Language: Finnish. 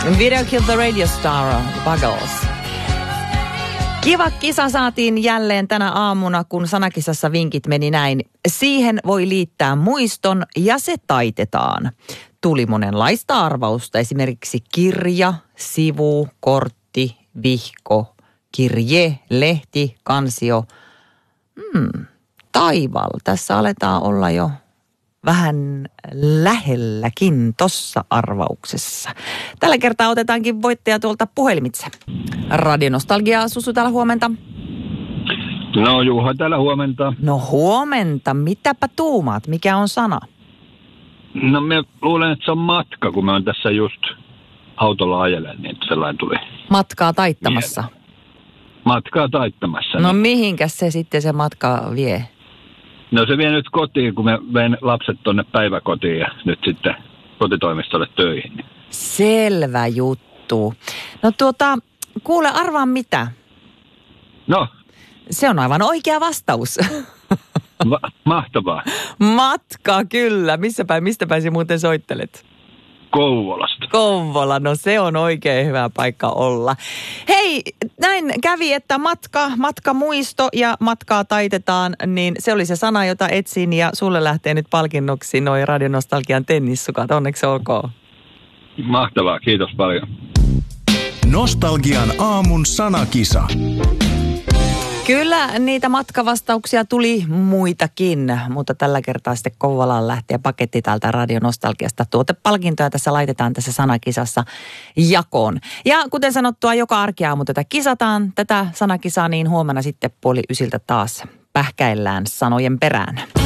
Video Killed the Radio Star, The Buggles. Kiva kisa saatiin jälleen tänä aamuna, kun sanakisassa vinkit meni näin. Siihen voi liittää muiston ja se taitetaan. Tuli monenlaista arvausta, esimerkiksi kirja, sivu, kortti, vihko, kirje, lehti, kansio. Taival, tässä aletaan olla jo vähän lähelläkin tossa arvauksessa. Tällä kertaa otetaankin voittaja tuolta puhelimitse. Radionostalgia, Susu täällä huomenta. No Juha täällä huomenta. No huomenta, mitäpä tuumaat, mikä on sana? No mä luulen, että se on matka, kun mä oon tässä just autolla ajelen, niin sellainen tuli. Matkaa taittamassa. Matkaa taittamassa. No niin. mihinkäs se sitten se matka vie? No se vie nyt kotiin, kun mä vein lapset tonne päiväkotiin ja nyt sitten kotitoimistolle töihin. Selvä juttu. No kuule arvaa mitä? No. Se on aivan oikea vastaus. Mahtavaa. Matka, kyllä. Mistä päin sä muuten soittelet? Kouvolasta. Kouvola, no se on oikein hyvä paikka olla. Hei, näin kävi, että matka muisto ja matkaa taitetaan, niin se oli se sana, jota etsin ja sulle lähtee nyt palkinnoksi noi Radionostalgian tennissukat. Onneksi olkoon. Mahtavaa, kiitos paljon. Nostalgian aamun sanakisa. Kyllä niitä matkavastauksia tuli muitakin, mutta tällä kertaa sitten Kouvolaan lähtee paketti täältä Radionostalgiasta. Tuotepalkintoja tässä laitetaan tässä sanakisassa jakoon. Ja kuten sanottua, joka arkiaamu tätä kisataan, tätä sanakisaa, niin huomenna sitten 8:30 taas pähkäillään sanojen perään.